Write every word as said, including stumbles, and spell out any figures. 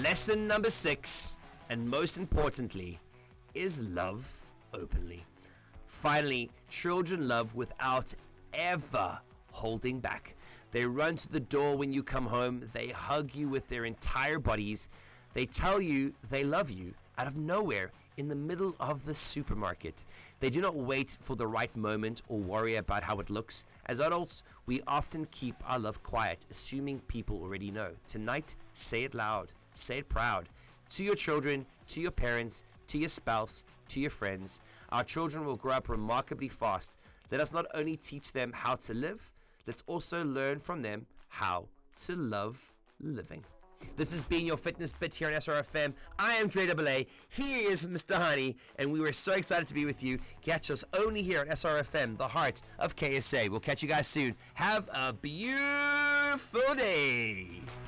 Lesson number six, and most importantly, is love openly. Finally, children love without ever holding back. They run to the door when you come home. They hug you with their entire bodies. They tell you they love you out of nowhere in the middle of the supermarket. They do not wait for the right moment or worry about how it looks. As adults, we often keep our love quiet, assuming people already know. Tonight, say it loud, say it proud. To your children, to your parents, to your spouse, to your friends. Our children will grow up remarkably fast. Let us not only teach them how to live, let's also learn from them how to love living. This has been your Fitness Bit here on S R F M. I am Dre Double A. He is Mister Honey, and we were so excited to be with you. Catch us only here on S R F M, the heart of K S A. We'll catch you guys soon. Have a beautiful day.